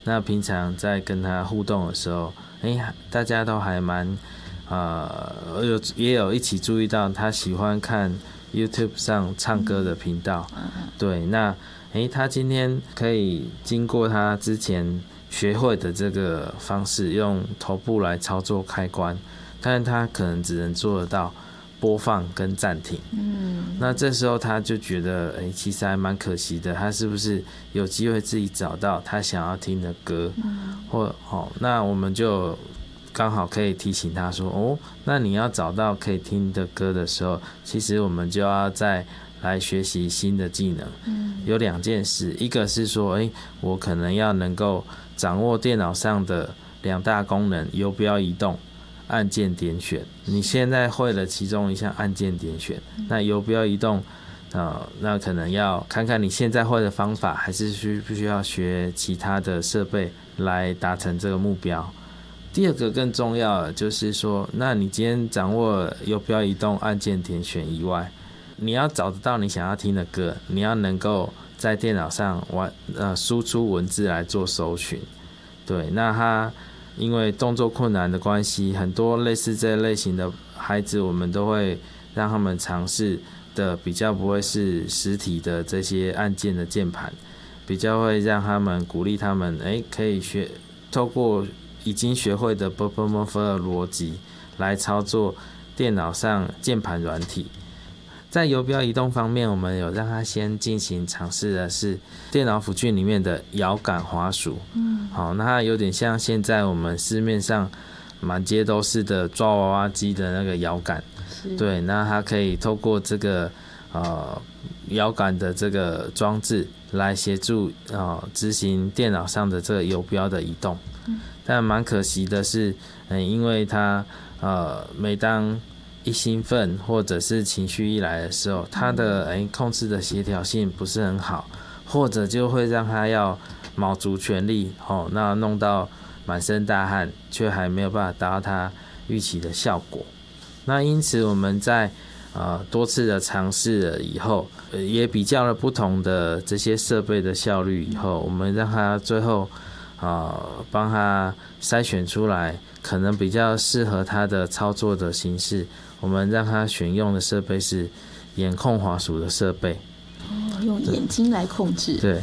那平常在跟他互动的时候，大家都还蛮也有一起注意到他喜欢看 YouTube 上唱歌的频道。对，那他今天可以经过他之前学会的这个方式，用头部来操作开关，但是他可能只能做得到播放跟暂停。那这时候他就觉得其实还蛮可惜的，他是不是有机会自己找到他想要听的歌？那我们就刚好可以提醒他说，那你要找到可以听的歌的时候，其实我们就要再来学习新的技能。有2件事，一个是说我可能要能够掌握电脑上的2大功能：游标移动、按键点选。你现在会了其中一项按键点选，那游标移动那可能要看看你现在会的方法，还是必须要学其他的设备来达成这个目标。第二个更重要的就是说，那你今天掌握游标移动、按键点选以外，你要找得到你想要听的歌，你要能够在电脑上输出文字来做搜寻。对，那他因为动作困难的关系，很多类似这类型的孩子，我们都会让他们尝试的比较不会是实体的这些按键的键盘，比较会让他们鼓励他们可以透过已经学会的 //// 的逻辑来操作电脑上键盘软体。在游标移动方面，我们有让他先进行尝试的是电脑辅具里面的摇杆滑鼠。那它有点像现在我们市面上满街都是的抓娃娃机的那个摇杆。对，那它可以透过这个摇杆的这个装置来协助执行电脑上的这个游标的移动。但蛮可惜的是，因为它每当一兴奋或者是情绪一来的时候，它的控制的协调性不是很好，或者就会让它要卯足全力那弄到满身大汗，却还没有办法达到它预期的效果。那因此我们在多次的尝试了以后，也比较了不同的这些设备的效率以后，我们让它最后帮他筛选出来可能比较适合他的操作的形式。我们让他选用的设备是眼控滑鼠的设备。 用眼睛来控制。 对，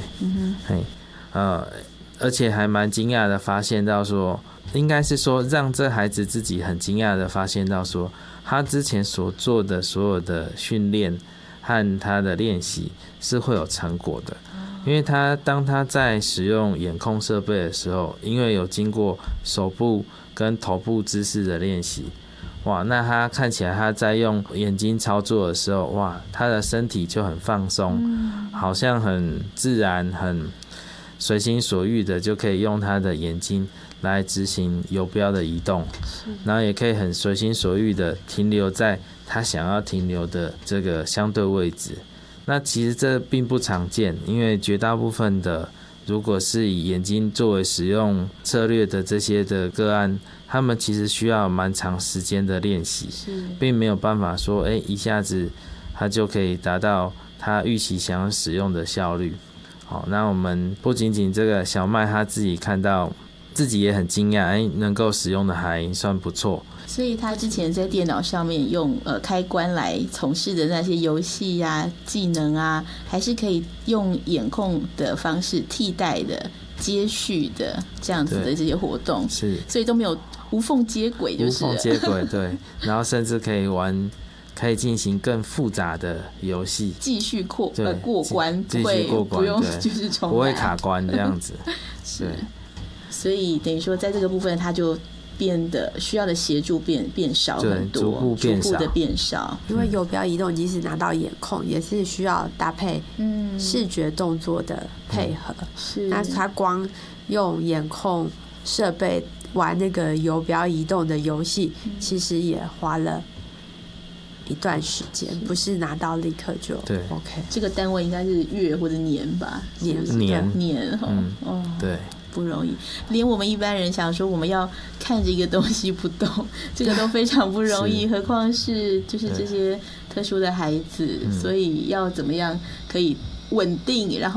而且还蛮惊讶的发现到说，应该是说让这孩子自己很惊讶的发现到说，他之前所做的所有的训练和他的练习是会有成果的。因为当他在使用眼控设备的时候，因为有经过手部跟头部姿势的练习，那他看起来他在用眼睛操作的时候，他的身体就很放松，好像很自然很随心所欲的就可以用他的眼睛来执行游标的移动，然后也可以很随心所欲的停留在他想要停留的这个相对位置。那其实这并不常见，因为绝大部分的如果是以眼睛作为使用策略的这些的个案，他们其实需要蛮长时间的练习，并没有办法说一下子他就可以达到他预期想要使用的效率。那我们不仅仅这个小麦他自己看到自己也很惊讶，能够使用的还算不错。 所以他之前在电脑上面用开关来从事的那些游戏啊、技能啊，还是可以用眼控的方式替代的、接续的这样子的这些活动， 是， 所以都没有无缝接轨，就是无缝接轨，对，然后甚至可以进行更复杂的游戏， 继续过关， 继续过关， 不用就是重来， 不会卡关这样子。 是，所以等于说在这个部分他就变得需要的协助变少很多， 逐步的变少。 因为游标移动即使拿到眼控，也是需要搭配视觉动作的配合。那他光用眼控设备玩那个游标移动的游戏，其实也花了一段时间，不是拿到立刻就 OK。 这个单位应该是月或者年吧？年对。 不容易，连我们一般人想说我们要看着一个东西不动，这个都非常不容易，何况是就是这些特殊的孩子，所以要怎么样可以稳定，然后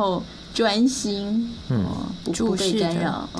专心，不被干扰。